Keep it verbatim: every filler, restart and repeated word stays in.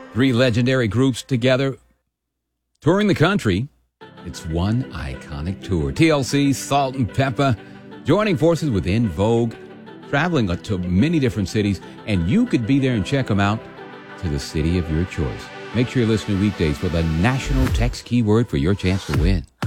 Three legendary groups together touring the country. It's one iconic tour. T L C, Salt and Pepper, joining forces with En Vogue, traveling to many different cities, and you could be there and check them out to the city of your choice. Make sure you're listening weekdays for the national text keyword for your chance to win.